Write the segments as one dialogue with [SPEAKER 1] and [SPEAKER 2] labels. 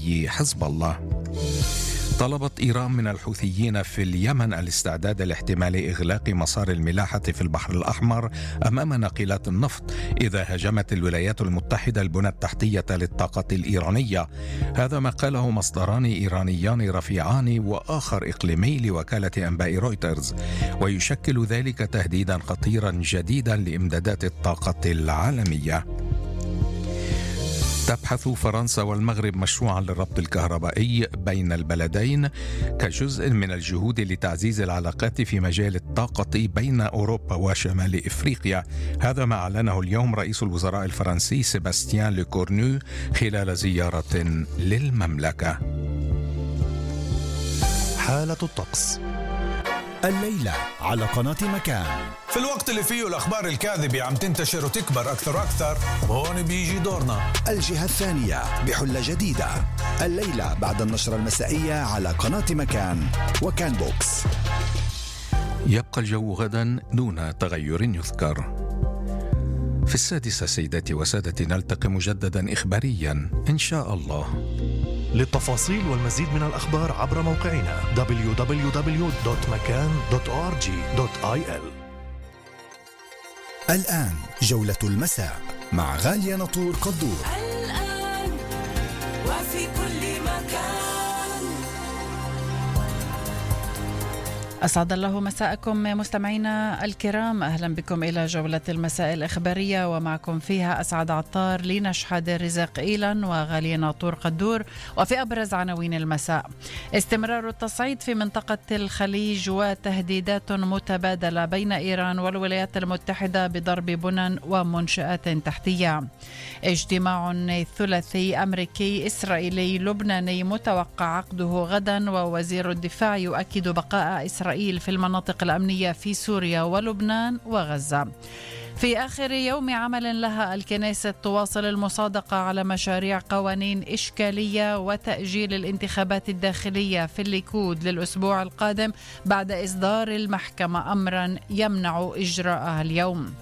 [SPEAKER 1] إيراني حزب الله. طلبت إيران من الحوثيين في اليمن الاستعداد لاحتمال إغلاق مسار الملاحة في البحر الأحمر أمام ناقلات النفط إذا هاجمت الولايات المتحدة البنى التحتية للطاقة الإيرانية. هذا ما قاله مصدران إيرانيان رفيعان وآخر إقليمي لوكالة أنباء رويترز، ويشكل ذلك تهديدا خطيرا جديدا لإمدادات الطاقة العالمية. تبحث فرنسا والمغرب مشروعا للربط الكهربائي بين البلدين كجزء من الجهود لتعزيز العلاقات في مجال الطاقة بين أوروبا وشمال إفريقيا. هذا ما أعلنه اليوم رئيس الوزراء الفرنسي سيباستيان ليكورنو خلال زيارة للمملكة.
[SPEAKER 2] حالة الطقس الليلة على قناة مكان.
[SPEAKER 3] في الوقت اللي فيه الأخبار الكاذبة عم تنتشر وتكبر أكثر وأكثر، هون بيجي دورنا.
[SPEAKER 2] الجهة الثانية بحلة جديدة الليلة بعد النشرة المسائية على قناة مكان وكان بوكس.
[SPEAKER 1] يبقى الجو غدا دون تغير يذكر. في 6 سيداتي وسادتي نلتقي مجددا إخباريا إن شاء الله.
[SPEAKER 4] للتفاصيل والمزيد من الأخبار عبر موقعنا www.makan.org.il.
[SPEAKER 2] الآن جولة المساء مع غالية نطور قدور.
[SPEAKER 5] الآن وفي كل مكان.
[SPEAKER 6] أسعد الله مساءكم مستمعينا الكرام، أهلا بكم إلى جولة المساء الإخبارية، ومعكم فيها أسعد عطار، لنشحد رزق إيلان وغالية ناطور قدور. وفي أبرز عناوين المساء: استمرار التصعيد في منطقة الخليج وتهديدات متبادلة بين إيران والولايات المتحدة بضرب بنى ومنشآت تحتية. اجتماع ثلاثي أمريكي إسرائيلي لبناني متوقع عقده غدا، ووزير الدفاع يؤكد بقاء إسرائيل في المناطق الأمنية في سوريا ولبنان وغزة. في آخر يوم عمل لها، الكنيسة تواصل المصادقة على مشاريع قوانين إشكالية وتأجيل الانتخابات الداخلية في الليكود للأسبوع القادم بعد إصدار المحكمة أمرا يمنع إجراءها اليوم.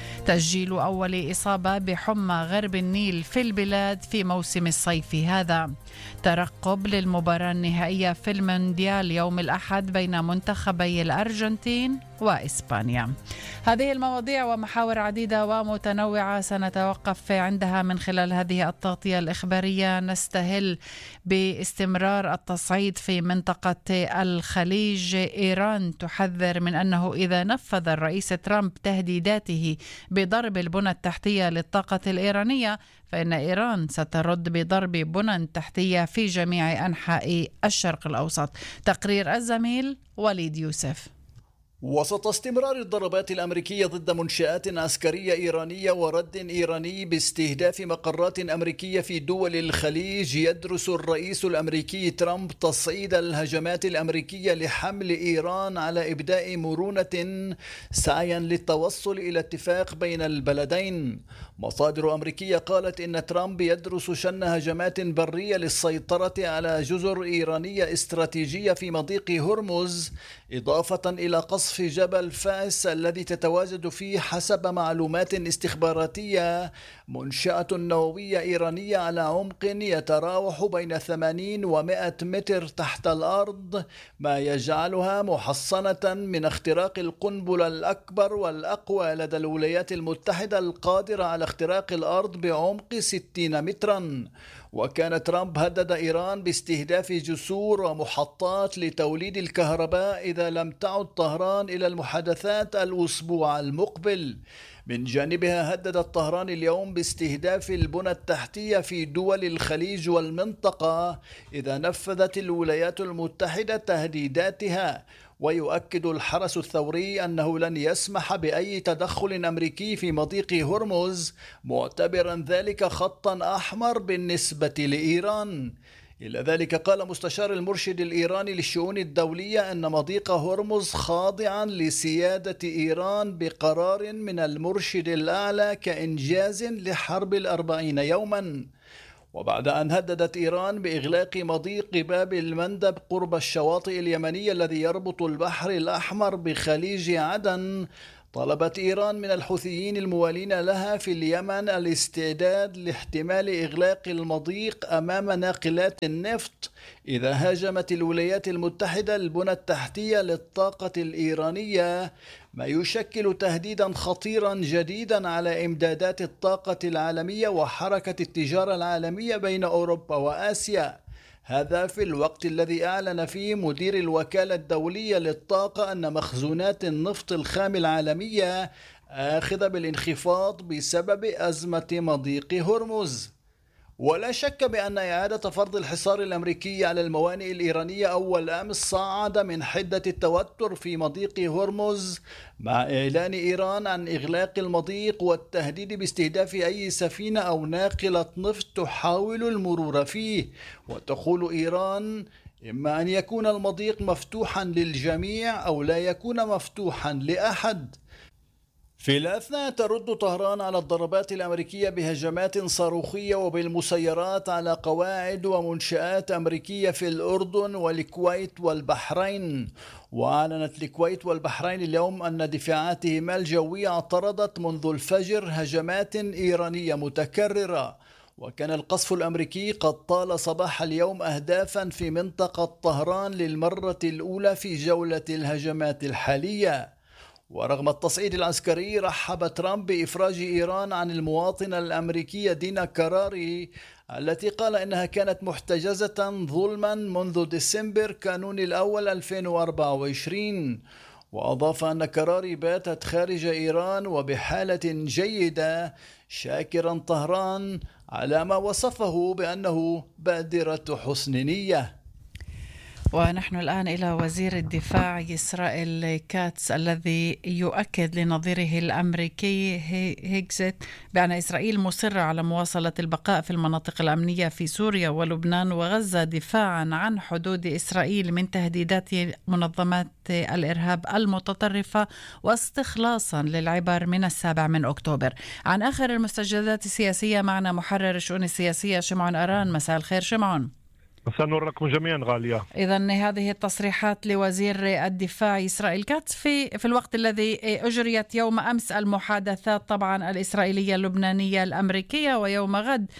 [SPEAKER 6] تسجيل أول إصابة بحمى غرب النيل في البلاد في موسم الصيف هذا. ترقب للمباراة النهائية في المونديال يوم الأحد بين منتخبي الأرجنتين وإسبانيا. هذه المواضيع ومحاور عديدة ومتنوعة سنتوقف عندها من خلال هذه التغطية الإخبارية. نستهل باستمرار التصعيد في منطقة الخليج. إيران تحذر من أنه إذا نفذ الرئيس ترامب تهديداته بضرب البنى التحتية للطاقة الإيرانية، فإن إيران سترد بضرب بنى تحتية في جميع أنحاء الشرق الأوسط. تقرير الزميل وليد يوسف.
[SPEAKER 7] وسط استمرار الضربات الأمريكية ضد منشآت عسكرية إيرانية ورد إيراني باستهداف مقرات أمريكية في دول الخليج، يدرس الرئيس الأمريكي ترامب تصعيد الهجمات الأمريكية لحمل إيران على إبداء مرونة سعيا للتوصل إلى اتفاق بين البلدين. مصادر أمريكية قالت إن ترامب يدرس شن هجمات برية للسيطرة على جزر إيرانية استراتيجية في مضيق هرمز، إضافة إلى قصف في جبل فاس الذي تتواجد فيه حسب معلومات استخباراتية منشأة نووية إيرانية على عمق يتراوح بين 80 و100 متر تحت الأرض، ما يجعلها محصنة من اختراق القنبلة الأكبر والأقوى لدى الولايات المتحدة القادرة على اختراق الأرض بعمق 60 مترا. وكان ترامب هدد إيران باستهداف جسور ومحطات لتوليد الكهرباء إذا لم تعد طهران إلى المحادثات الأسبوع المقبل. من جانبها هددت طهران اليوم باستهداف البنى التحتية في دول الخليج والمنطقة إذا نفذت الولايات المتحدة تهديداتها. ويؤكد الحرس الثوري أنه لن يسمح بأي تدخل أمريكي في مضيق هرمز، معتبرا ذلك خطا أحمر بالنسبة لإيران. إلى ذلك قال مستشار المرشد الإيراني للشؤون الدولية أن مضيق هرمز خاضعا لسيادة إيران بقرار من المرشد الأعلى كإنجاز لحرب 40 يوما. وبعد أن هددت إيران بإغلاق مضيق باب المندب قرب الشواطئ اليمنية الذي يربط البحر الأحمر بخليج عدن، طلبت إيران من الحوثيين الموالين لها في اليمن الاستعداد لاحتمال إغلاق المضيق أمام ناقلات النفط إذا هاجمت الولايات المتحدة البنى التحتية للطاقة الإيرانية، ما يشكل تهديدا خطيرا جديدا على إمدادات الطاقة العالمية وحركة التجارة العالمية بين أوروبا وآسيا. هذا في الوقت الذي أعلن فيه مدير الوكالة الدولية للطاقة أن مخزونات النفط الخام العالمية آخذة بالانخفاض بسبب أزمة مضيق هرمز. ولا شك بأن إعادة فرض الحصار الأمريكي على الموانئ الإيرانية أول أمس صعد من حدة التوتر في مضيق هرمز، مع إعلان إيران عن إغلاق المضيق والتهديد باستهداف أي سفينة أو ناقلة نفط تحاول المرور فيه. وتقول إيران إما أن يكون المضيق مفتوحا للجميع أو لا يكون مفتوحا لأحد. في الأثناء ترد طهران على الضربات الأمريكية بهجمات صاروخية وبالمسيرات على قواعد ومنشآت أمريكية في الأردن والكويت والبحرين. وأعلنت الكويت والبحرين اليوم أن دفاعاتهما الجوية اعترضت منذ الفجر هجمات إيرانية متكررة. وكان القصف الأمريكي قد طال صباح اليوم أهدافا في منطقة طهران للمرة الأولى في جولة الهجمات الحالية. ورغم التصعيد العسكري رحب ترامب بإفراج إيران عن المواطنة الأمريكية دينا كراري التي قال إنها كانت محتجزة ظلما منذ ديسمبر كانون الأول 2024. وأضاف أن كراري باتت خارج إيران وبحالة جيدة، شاكرا طهران على ما وصفه بأنه بادرة حسن نية.
[SPEAKER 6] ونحن الآن إلى وزير الدفاع إسرائيل كاتس الذي يؤكد لنظيره الأمريكي هيكزت بأن إسرائيل مصرة على مواصلة البقاء في المناطق الأمنية في سوريا ولبنان وغزة دفاعا عن حدود إسرائيل من تهديدات منظمات الإرهاب المتطرفة واستخلاصا للعبر من 7 أكتوبر. عن آخر المستجدات السياسية معنا محرر الشؤون السياسية شمعون أران. مساء الخير شمعون.
[SPEAKER 8] مساء النور لكم جميعا غالية.
[SPEAKER 6] إذن هذه التصريحات لوزير الدفاع إسرائيل كاتس في الوقت الذي أجريت يوم أمس المحادثات طبعا الإسرائيلية اللبنانية الأمريكية، ويوم غد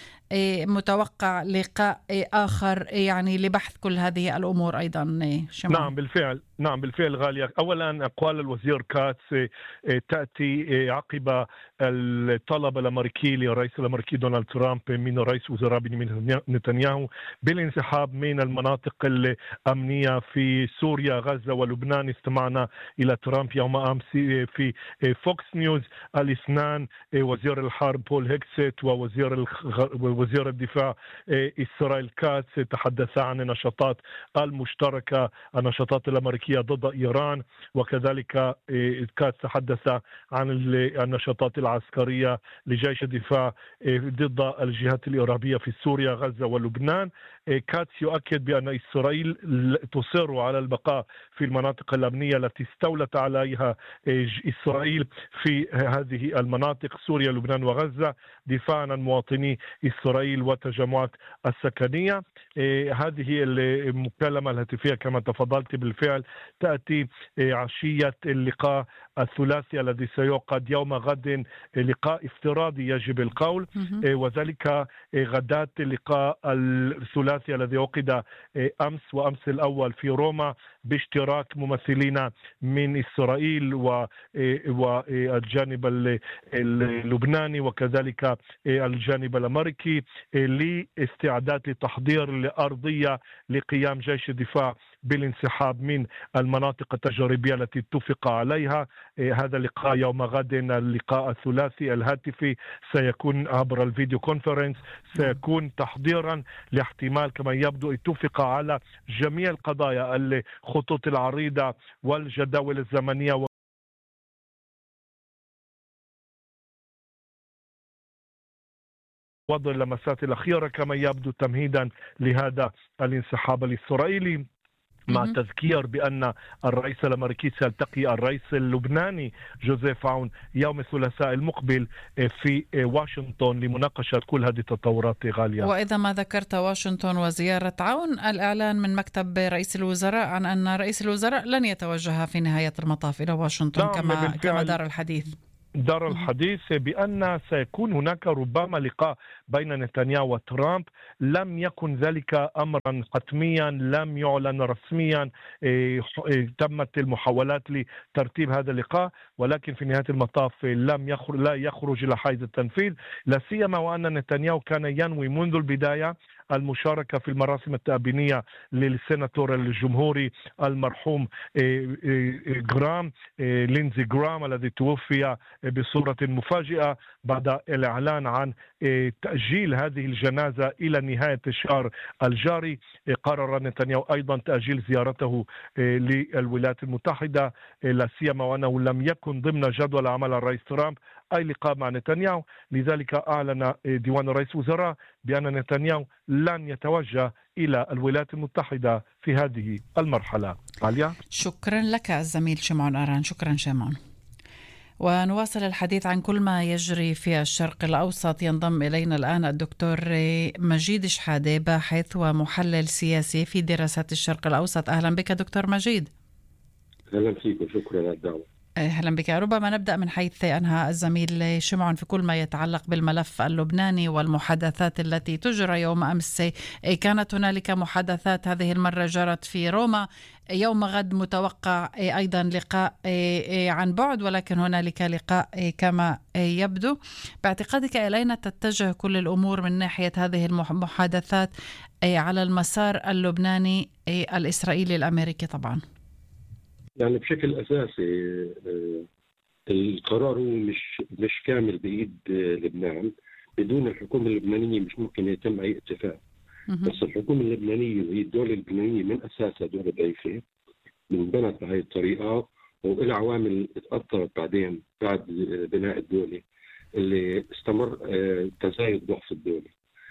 [SPEAKER 6] متوقع لقاء آخر يعني لبحث كل هذه الأمور أيضا.
[SPEAKER 8] شمال. نعم بالفعل غالية. أولا أقوال الوزير كاتس تأتي عقب الطلب الأمريكي للرئيس الأمريكي دونالد ترامب من رئيس وزراء بنيامين نتنياهو بالانسحاب من المناطق الأمنية في سوريا غزة ولبنان. استمعنا إلى ترامب يوم أمس في فوكس نيوز الاثنين وزير الحرب بول هيكسيت ووزير الدفاع إسرائيل كاتس تحدثا عن النشاطات المشتركة، النشاطات الأمريكية ضد إيران، وكذلك كاتس تحدث عن النشاطات العسكرية لجيش الدفاع ضد الجهات الإرهابية في سوريا غزة ولبنان. كاتس يؤكد بأن إسرائيل تصر على البقاء في المناطق الأمنية التي استولت عليها إسرائيل في هذه المناطق سوريا لبنان وغزة دفاعا عن مواطني إسرائيل والتجمعات السكنية. هذه المكالمة الهاتفية كما تفضلت بالفعل تأتي عشية اللقاء الثلاثي الذي سيعقد يوم غد، لقاء افتراضي يجب القول، وذلك غداة اللقاء الثلاثي الذي عقد أمس وأمس الأول في روما باشتراك ممثلين من إسرائيل والجانب اللبناني وكذلك الجانب الأمريكي لاستعداد لتحضير الأرضية لقيام جيش الدفاع بالانسحاب من المناطق التجريبية التي اتفق عليها. هذا اللقاء يوم غد، اللقاء الثلاثي الهاتفي سيكون عبر الفيديو كونفرنس، سيكون تحضيرا لاحتمال كما يبدو اتفق على جميع القضايا، الخطوط العريضة والجداول الزمنية وضع اللمسات الأخيرة كما يبدو تمهيدا لهذا الانسحاب الإسرائيلي. مع تذكير بأن الرئيس الأمريكي سيلتقي الرئيس اللبناني جوزيف عون يوم الثلاثاء المقبل في واشنطن لمناقشة كل هذه التطورات غالية.
[SPEAKER 6] وإذا ما ذكرت واشنطن وزيارة عون، الإعلان من مكتب رئيس الوزراء عن أن رئيس الوزراء لن يتوجه في نهاية المطاف إلى واشنطن كما دار الحديث.
[SPEAKER 8] دار الحديث بأن سيكون هناك ربما لقاء بين نتنياهو وترامب. لم يكن ذلك أمرا حتميا، لم يعلن رسميا، تمت المحاولات لترتيب هذا اللقاء، ولكن في نهاية المطاف لا يخرج إلى حيز التنفيذ، لا سيما وأن نتنياهو كان ينوي منذ البداية المشاركة في المراسم التأبينية للسيناتور الجمهوري المرحوم لينزي جرام الذي توفي بصورة مفاجئة بعد الإعلان عن تأجيل هذه الجنازة إلى نهاية الشهر الجاري. قرر نتنياهو أيضا تأجيل زيارته للولايات المتحدة، لا سيما وأنه لم يكن ضمن جدول عمل الرئيس ترامب أي لقاء مع نتنياهو. لذلك أعلن ديوان رئيس الوزراء بأن نتنياهو لن يتوجه إلى الولايات المتحدة في هذه المرحلة. عليا،
[SPEAKER 6] شكرا لك الزميل شمعون أران. شكرا شمعون. ونواصل الحديث عن كل ما يجري في الشرق الأوسط. ينضم إلينا الآن الدكتور مجيد شحادة، باحث ومحلل سياسي في دراسات الشرق الأوسط. أهلا بك دكتور مجيد.
[SPEAKER 9] أهلا فيكم، شكرا على الدعوة.
[SPEAKER 6] أهلا بك. ربما نبدأ من حيث أنهى الزميل شمعون في كل ما يتعلق بالملف اللبناني والمحادثات التي تجرى يوم أمس. كانت هنالك محادثات هذه المرة جرت في روما. يوم غد متوقع أيضا لقاء عن بعد، ولكن هنالك لقاء كما يبدو. باعتقادك أين تتجه كل الأمور من ناحية هذه المحادثات على المسار اللبناني الإسرائيلي الأمريكي طبعا؟
[SPEAKER 9] يعني بشكل أساسي القرار مش كامل بإيد لبنان. بدون الحكومة اللبنانية مش ممكن يتم أي اتفاق. بس الحكومة اللبنانية وهي الدولة اللبنانية من أساسها دولة ضعيفة، انبنت بهذه الطريقة وإلى عوامل اتأثرت بعدين بعد بناء الدولة اللي استمر تزايد ضعف الدولة.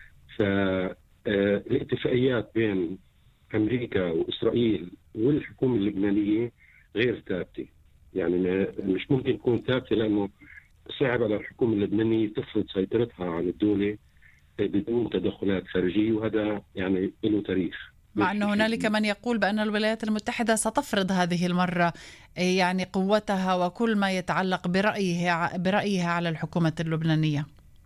[SPEAKER 9] فالاتفاقيات بين أمريكا وإسرائيل والحكومة اللبنانية غير ثابتة. يعني مش ممكن تكون ثابتة لأنه صعب على الحكومة اللبنانية تفرض سيطرتها على الدولة بدون تدخلات خارجية، وهذا يعني له تاريخ.
[SPEAKER 6] مع أنه هنالك من يقول بأن الولايات المتحدة ستفرض هذه المرة يعني قوتها وكل ما يتعلق برأيها على الحكومة اللبنانية.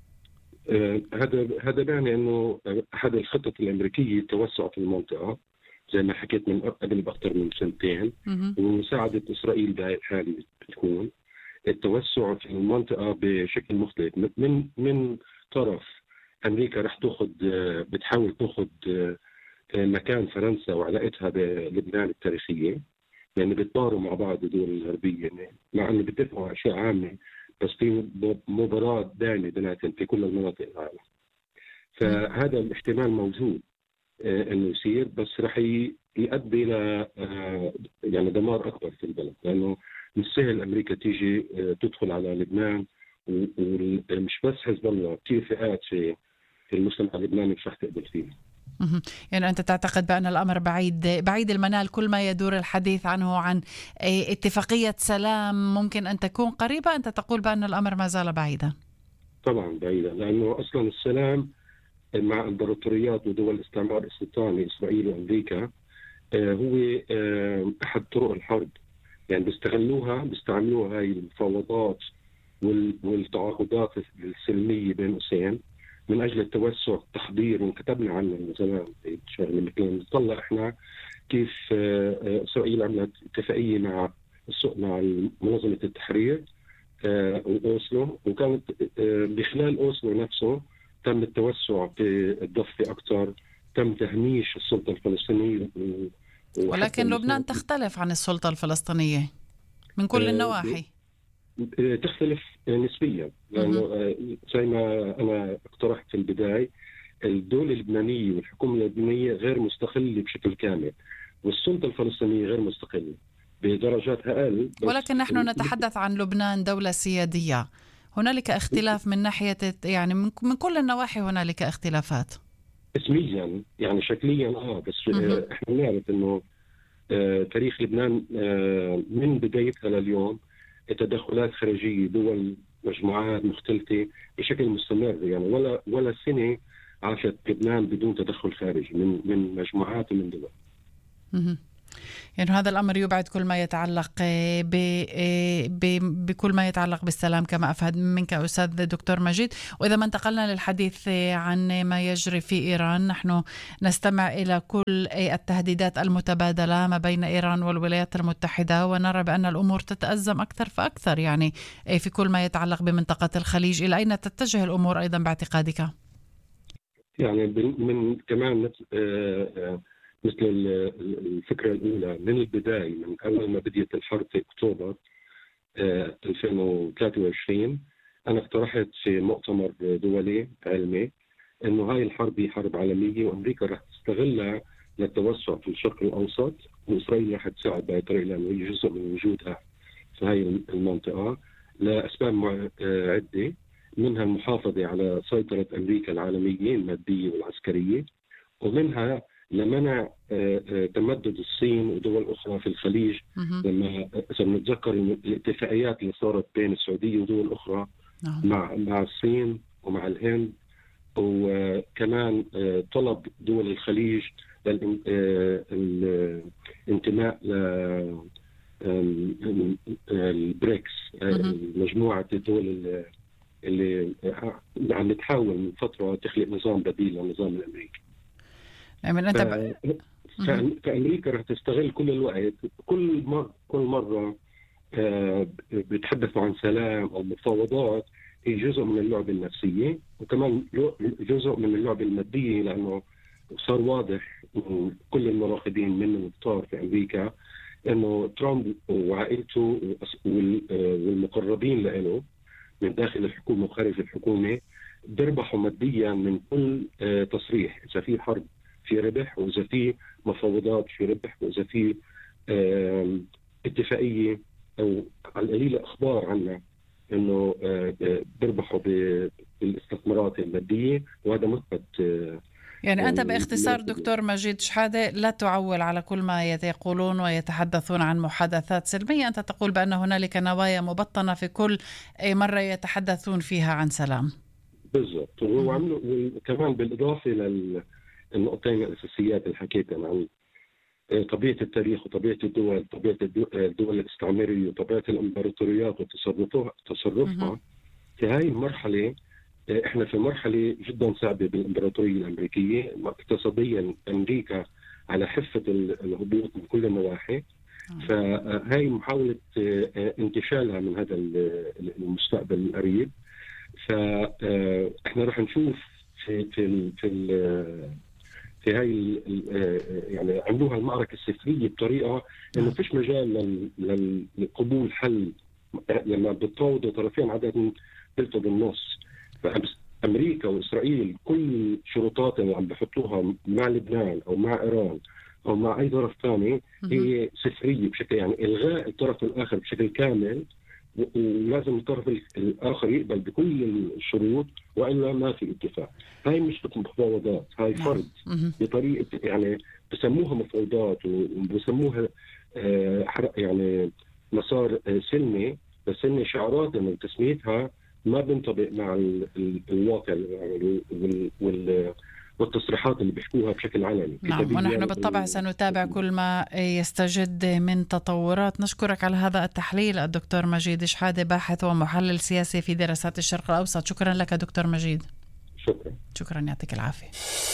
[SPEAKER 9] هذا يعني أنه أحد الخطط الأمريكية التوسع في المنطقة زي ما حكيت من قبل بأكثر من سنتين، ومساعدة إسرائيل بهاي الحالة بتكون التوسع في المنطقة بشكل مختلف. من طرف أمريكا رح بتحاول تأخذ مكان فرنسا وعلاقتها بلبنان التاريخية، يعني بيتباروا مع بعض الدول الغربية، يعني مع أنه بيتفقوا على أشياء عامة بس في مباراة دائمة بيناتهم في كل المناطق العالم. فهذا الاحتمال موجود انه يصير، بس رح يؤدي الى يعني دمار اكبر في البلد، لانه مش سهل امريكا تيجي تدخل على لبنان، ومش بس حزب الله، كثير فئات في المجتمع اللبناني مش رح تقبل فيه.
[SPEAKER 6] يعني أنت تعتقد بأن الأمر بعيد المنال، كل ما يدور الحديث عنه عن اتفاقية سلام ممكن أن تكون قريبة، أنت تقول بأن الأمر ما زال بعيدا؟
[SPEAKER 9] طبعا بعيدا، لأنه أصلا السلام مع الإمبراطوريات ودول الاستعمار السلطاني إسرائيل وأمريكا هو أحد طرق الحرب. يعني بيستعملوها هاي المفاوضات والتعاقدات السلمية بين قوسين من أجل التوسع، التحضير، وكتبنا عنه من زمان شغله. مثل نطلع إحنا كيف إسرائيل عملت اتفاقية مع منظمة التحرير وأوسلو، وكانت بخلال أوسلو نفسه تم التوسع في الضفة أكثر، تم تهميش السلطة الفلسطينية.
[SPEAKER 6] ولكن لبنان تختلف عن السلطة الفلسطينية من كل النواحي.
[SPEAKER 9] تختلف نسبيا، لأنه زي ما أنا اقترحت في البداية، الدولة اللبنانية والحكومة اللبنانية غير مستقلة بشكل كامل، والسلطة الفلسطينية غير مستقلة بدرجات أقل.
[SPEAKER 6] ولكن نحن نتحدث عن لبنان دولة سيادية، هنالك اختلاف من ناحية يعني من كل النواحي هنالك اختلافات.
[SPEAKER 9] اسميا يعني شكليا بس احنا نعرف انه تاريخ لبنان من بدايتها لليوم تدخلات خارجية دول مجموعات مختلفة بشكل مستمر، يعني ولا سنة عاشت لبنان بدون تدخل خارجي من مجموعات ومن دول.
[SPEAKER 6] يعني هذا الأمر يبعد كل ما يتعلق بكل ما يتعلق بالسلام كما أفهم منك أستاذ دكتور مجيد. وإذا ما انتقلنا للحديث عن ما يجري في إيران، نحن نستمع إلى كل التهديدات المتبادلة ما بين إيران والولايات المتحدة، ونرى بأن الأمور تتأزم أكثر فأكثر يعني في كل ما يتعلق بمنطقة الخليج. إلى أين تتجه الأمور أيضا باعتقادك؟
[SPEAKER 9] يعني من كمان مثل الفكرة الأولى من البداية، من أول ما بديت الحرب في أكتوبر 2023 أنا اقترحت في مؤتمر دولي علمي إنه هاي الحرب هي حرب عالمية، وأمريكا رح تستغلها للتوسع في الشرق الأوسط، وإسرائيل رح تساعد بهاي الطريقة لأنه هي جزء من وجودها في هاي المنطقة لأسباب عدة، منها المحافظة على سيطرة أمريكا العالمية المادية والعسكرية، ومنها لمنع تمدد الصين ودول أخرى في الخليج. لما نتذكر الاتفاقيات اللي صارت بين السعودية ودول أخرى مع الصين ومع الهند، وكمان طلب دول الخليج للانتماء للبريكس، مجموعة الدول اللي عم تحاول من فترة تخلق نظام بديل للنظام الأمريكي. فأمريكا رح تستغل كل الوقت، كل مرة بيتحدثوا عن سلام أو مفاوضات، هي جزء من اللعبة النفسية وكمان جزء من اللعبة المادية، لأنه صار واضح كل المراقبين من الإطار في أمريكا أنه ترامب وعائلته والمقربين له من داخل الحكومة وخارج الحكومة بيربحوا ماديا من كل تصريح. إذا في حرب في ربح، وإذا في مفاوضات في ربح، وإذا في اتفاقية أو على القليل أخبار عنها إنه بيربحوا بالاستثمارات المادية، وهذا مثبت.
[SPEAKER 6] يعني أنت باختصار دكتور مجيد شحادة لا تعول على كل ما يقولون ويتحدثون عن محادثات سلمية، أنت تقول بأن هنالك نوايا مبطنة في كل مرة يتحدثون فيها عن سلام.
[SPEAKER 9] بالضبط. وكمان بالإضافة للنقطتين الأساسيات اللي حكيتنا عن طبيعة التاريخ وطبيعة الدول، طبيعة الدول الاستعمارية وطبيعة الإمبراطوريات وتصرفها في هاي المرحلة. احنا في مرحلة جدا صعبة بالإمبراطورية الأمريكية. اقتصاديا أمريكا على حافة الهبوط من كل النواحي، فهاي محاولة انتشالها من هذا المستقبل القريب. فاحنا راح نشوف في هاي يعني عملوها المعركة السفلية بطريقة انه فيش مجال لقبول حل لما بتفاوضوا طرفين عادة ثلثه بالنص. فأمريكا وإسرائيل كل شروطات اللي عم بحطوها مع لبنان أو مع إيران أو مع أي طرف ثاني هي صفرية بشكل، يعني إلغاء الطرف الآخر بشكل كامل، ولازم الطرف الآخر يقبل بكل الشروط وإلا ما في اتفاق. هاي مش مفاوضات، هاي فرض بطريقة، يعني بسموها مفاوضات وبسموها يعني مسار سلمي، بس إن شعارات إنه تسميتها ما بينطبق مع الواقع والتصريحات اللي بيحكوها بشكل علني.
[SPEAKER 6] نعم، ونحن بالطبع سنتابع كل ما يستجد من تطورات. نشكرك على هذا التحليل الدكتور مجيد شحادة، باحث ومحلل سياسي في دراسات الشرق الأوسط. شكرا لك دكتور مجيد. شكرا، يعطيك العافية.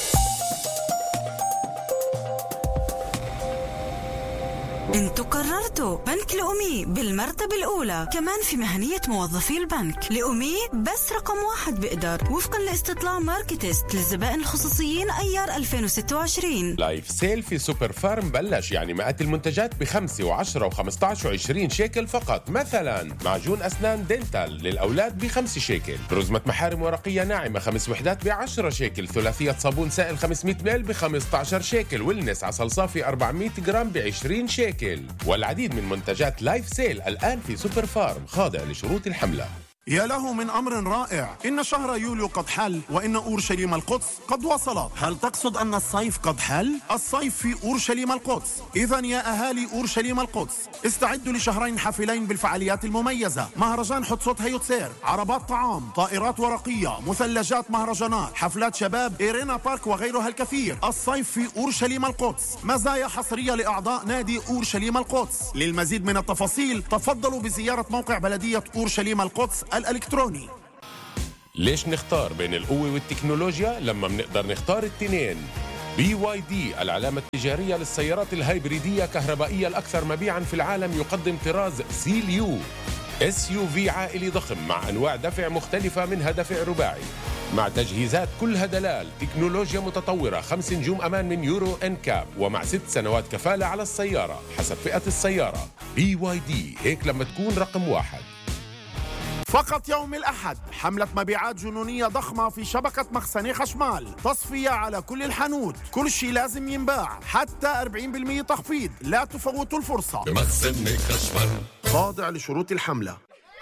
[SPEAKER 10] انتوا قررتوا بنك لأمي بالمرتبة الأولى، كمان في مهنية موظفي البنك. لأمي بس رقم 1 بقدر وفقا لاستطلاع ماركتست للزبائن الخصوصيين أيار 2026.
[SPEAKER 11] لايف سيل في سوبر فارم بلش، يعني مئات المنتجات ب5 و10 و15 و20 شيكل فقط. مثلا معجون أسنان دينتال للأولاد ب5 شيكل، رزمة محارم ورقية ناعمة 5 وحدات ب10 شيكل، ثلاثية صابون سائل 500 مل ب15 شيكل، والنس عسل صافي 400 جرام ب20 شيكل. والعديد من منتجات لايف سيل الآن في سوبر فارم، خاضع لشروط الحملة.
[SPEAKER 12] يا له من أمر رائع. إن شهر يوليو قد حل وإن أورشليم القدس قد وصلت. هل تقصد أن الصيف قد حل؟ الصيف في أورشليم القدس. إذن يا أهالي أورشليم القدس استعدوا لشهرين حافلين بالفعاليات المميزة: مهرجان حتسوت هيوتسير، عربات طعام، طائرات ورقية، مثلجات مهرجانات، حفلات شباب، إيرينا بارك وغيرها الكثير. الصيف في أورشليم القدس، مزايا حصرية لأعضاء نادي أورشليم القدس. للمزيد من التفاصيل تفضلوا بزيارة موقع بلدية أورشليم القدس الإلكتروني.
[SPEAKER 11] ليش نختار بين القوة والتكنولوجيا لما بنقدر نختار التنين؟ BYD العلامة التجارية للسيارات الهايبريدية كهربائية الأكثر مبيعاً في العالم يقدم طراز سيل-يو SUV عائلي ضخم مع أنواع دفع مختلفة منها دفع رباعي مع تجهيزات كلها دلال، تكنولوجيا متطورة، 5 نجوم أمان من يورو NCAP ومع 6 سنوات كفالة على السيارة حسب فئة السيارة. BYD هيك لما تكون رقم 1.
[SPEAKER 12] فقط يوم الأحد حملة مبيعات جنونية ضخمة في شبكة مخزني خشمال، تصفية على كل الحانوت، كل شيء لازم ينباع، حتى 40% تخفيض، لا تفوتوا الفرصة.
[SPEAKER 13] مخزني خشمال
[SPEAKER 12] خاضع لشروط الحملة.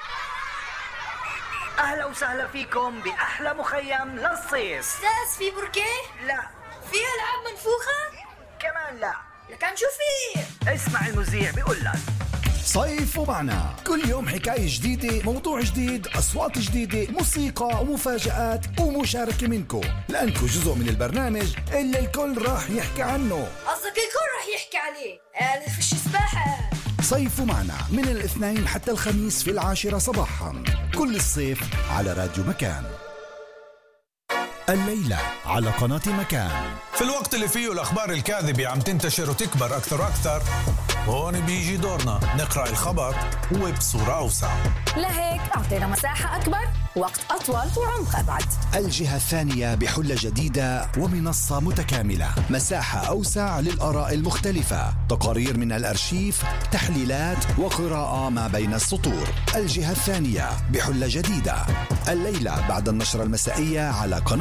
[SPEAKER 14] أهلا وسهلا فيكم بأحلى مخيم للصيف.
[SPEAKER 15] أستاذ في بركيه؟
[SPEAKER 14] لا.
[SPEAKER 15] في ألعاب منفوخة؟
[SPEAKER 14] كمان لا.
[SPEAKER 15] لكن شو في؟
[SPEAKER 14] اسمع المذيع بيقول لك
[SPEAKER 2] صيف ومعنا، كل يوم حكاية جديدة، موضوع جديد، أصوات جديدة، موسيقى ومفاجآت ومشاركة منكم، لأنكم جزء من البرنامج اللي الكل راح يحكي عنه.
[SPEAKER 15] قصدك الكل راح يحكي عليه؟ أنا فيش سباحة.
[SPEAKER 2] صيف ومعنا من الاثنين حتى الخميس في 10 صباحا كل الصيف على راديو مكان. الليلة على قناة مكان.
[SPEAKER 3] في الوقت اللي فيه الأخبار الكاذبة عم تنتشر وتكبر أكثر وأكثر، هون بيجي دورنا نقرأ الخبر وبصورة أوسع.
[SPEAKER 16] لهيك أعطينا مساحة أكبر، وقت أطول وعمق أبعد.
[SPEAKER 2] الجهة الثانية بحلة جديدة ومنصة متكاملة، مساحة أوسع للآراء المختلفة، تقارير من الأرشيف، تحليلات وقراءة ما بين السطور. الجهة الثانية بحلة جديدة الليلة بعد النشرة المسائية على قناة